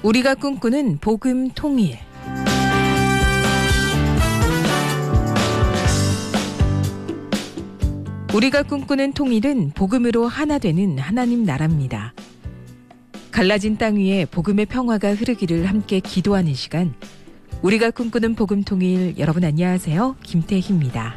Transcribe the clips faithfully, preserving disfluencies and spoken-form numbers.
우리가 꿈꾸는 복음 통일. 우리가 꿈꾸는 통일은 복음으로 하나 되는 하나님 나라입니다. 갈라진 땅 위에 복음의 평화가 흐르기를 함께 기도하는 시간. 우리가 꿈꾸는 복음 통일, 여러분 안녕하세요. 김태희입니다.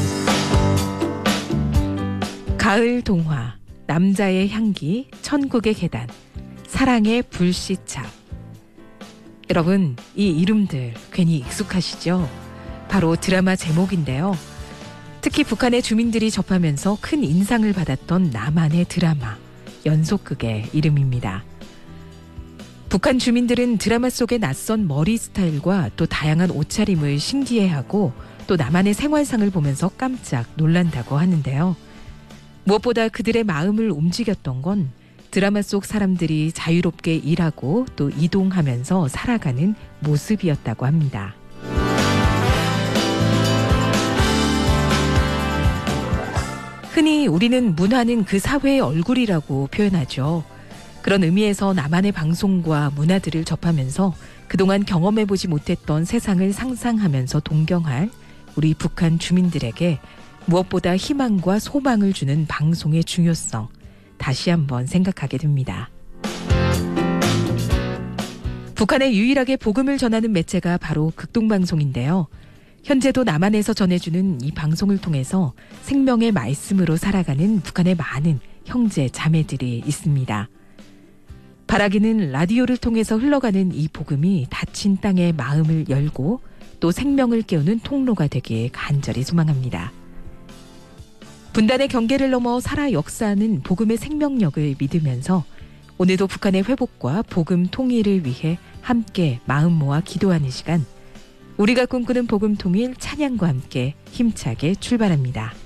가을 동화, 남자의 향기, 천국의 계단, 사랑의 불시착. 여러분, 이 이름들 괜히 익숙하시죠? 바로 드라마 제목인데요. 특히 북한의 주민들이 접하면서 큰 인상을 받았던 나만의 드라마, 연속극의 이름입니다. 북한 주민들은 드라마 속의 낯선 머리 스타일과 또 다양한 옷차림을 신기해하고 또 나만의 생활상을 보면서 깜짝 놀란다고 하는데요. 무엇보다 그들의 마음을 움직였던 건 드라마 속 사람들이 자유롭게 일하고 또 이동하면서 살아가는 모습이었다고 합니다. 흔히 우리는 문화는 그 사회의 얼굴이라고 표현하죠. 그런 의미에서 나만의 방송과 문화들을 접하면서 그동안 경험해보지 못했던 세상을 상상하면서 동경할 우리 북한 주민들에게 무엇보다 희망과 소망을 주는 방송의 중요성, 다시 한번 생각하게 됩니다. 북한에 유일하게 복음을 전하는 매체가 바로 극동방송인데요. 현재도 남한에서 전해주는 이 방송을 통해서 생명의 말씀으로 살아가는 북한의 많은 형제 자매들이 있습니다. 바라기는 라디오를 통해서 흘러가는 이 복음이 닫힌 땅의 마음을 열고 또 생명을 깨우는 통로가 되길 간절히 소망합니다. 분단의 경계를 넘어 살아 역사하는 복음의 생명력을 믿으면서 오늘도 북한의 회복과 복음 통일을 위해 함께 마음 모아 기도하는 시간, 우리가 꿈꾸는 복음 통일 찬양과 함께 힘차게 출발합니다.